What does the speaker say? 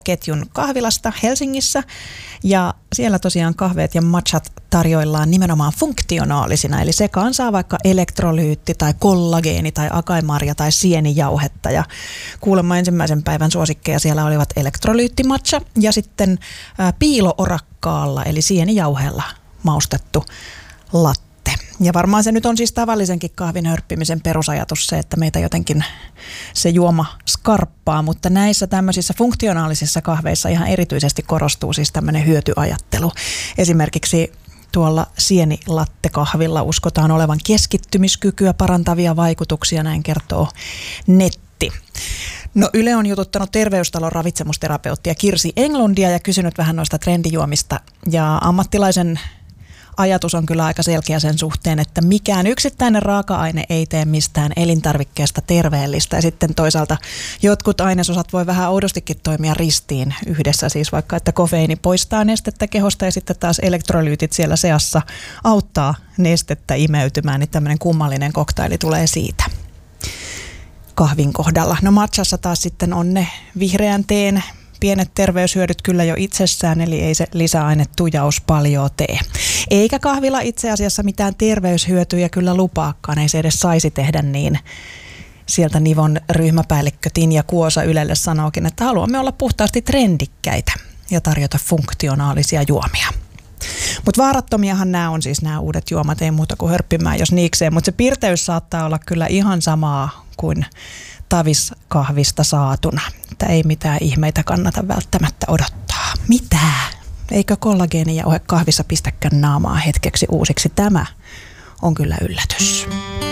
ketjun kahvilasta Helsingissä ja siellä tosiaan kahveet ja matchat tarjoillaan nimenomaan funktionaalisina, eli sekaan saa vaikka elektrolyytti tai kollageeni tai akaimarja tai sienijauhetta ja kuulemma ensimmäisen päivän suosikkeja siellä olivat elektrolyyttimatcha ja sitten piiloorakkaalla eli sienijauheella maustettu latte. Ja varmaan se nyt on siis tavallisenkin kahvin hörppimisen perusajatus se, että meitä jotenkin se juoma skarppaa, mutta näissä tämmöisissä funktionaalisissa kahveissa ihan erityisesti korostuu siis tämmöinen hyötyajattelu. Esimerkiksi tuolla sienilattekahvilla uskotaan olevan keskittymiskykyä parantavia vaikutuksia, näin kertoo netti. No Yle on jututtanut Terveystalon ravitsemusterapeuttia Kirsi Englundia ja kysynyt vähän noista trendijuomista ja ammattilaisen ajatus on kyllä aika selkeä sen suhteen, että mikään yksittäinen raaka-aine ei tee mistään elintarvikkeesta terveellistä. Ja sitten toisaalta jotkut ainesosat voi vähän oudostikin toimia ristiin yhdessä. Siis vaikka, että kofeiini poistaa nestettä kehosta ja sitten taas elektrolyytit siellä seassa auttaa nestettä imeytymään. Niin tämmöinen kummallinen koktaili tulee siitä kahvin kohdalla. No matchassa taas sitten on ne vihreän teen pienet terveyshyödyt kyllä jo itsessään, eli ei se lisäainetujaus paljon tee. Eikä kahvila itse asiassa mitään terveyshyötyjä kyllä lupaakaan, ei se edes saisi tehdä niin. Sieltä Nivon ryhmäpäällikkö Tinja Kuosa Ylelle sanookin, että haluamme olla puhtaasti trendikkäitä ja tarjota funktionaalisia juomia. Mutta vaarattomiahan nämä on siis nämä uudet juomat, ei muuta kuin hörppimään jos niikseen, mutta se pirteys saattaa olla kyllä ihan samaa kuin taviskahvista saatuna. Että ei mitään ihmeitä kannata välttämättä odottaa. Mitä? Eikö kollageenijauhe kahvissa pistäkään naamaa hetkeksi uusiksi? Tämä on kyllä yllätys.